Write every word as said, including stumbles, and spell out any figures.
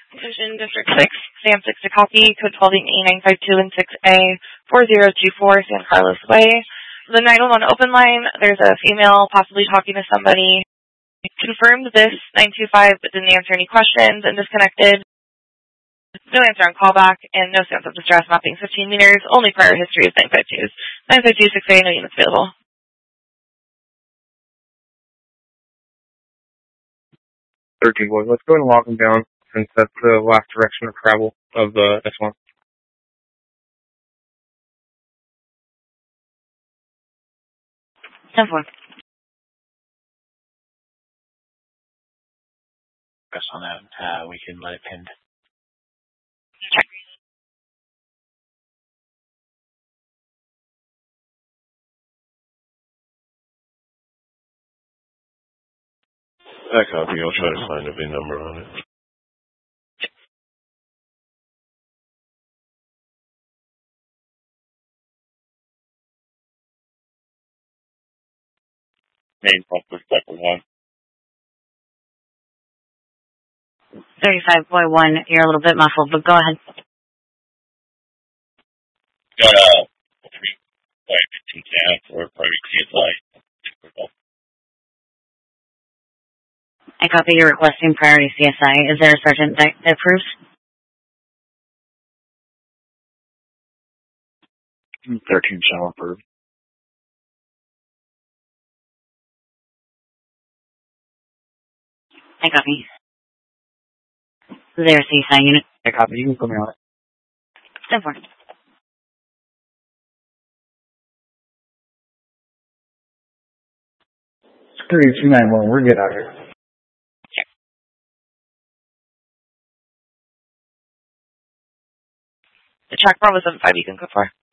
Attention District six, Sam six to copy, code twelve E nine five two and six A, four zero two four, San Carlos Way. The nine one one open line, there's a female possibly talking to somebody. Confirmed this nine two five but didn't answer any questions and disconnected. No answer on callback and no sense of distress mapping fifteen meters. Only prior history is nine five twos. nine five two, six A, no units available. thirteen boys, let's go and lock them down since that's the last direction of travel of the S one. ten four. Press on that. Uh, we can let it pin. Check. That copy, I'll try to find a V I N number on it. Main pump perspective one. thirty-five point one, you're a little bit muffled, but go ahead. Got a three by fifteen can for private C S I. I copy you're requesting priority C S I. Is there a sergeant that approves? thirteen shall approve. I copy. Is there a C S I unit? I copy. You can put me on it. ten four. three two nine one, we're good out here. The track bar was seven five, you can go for.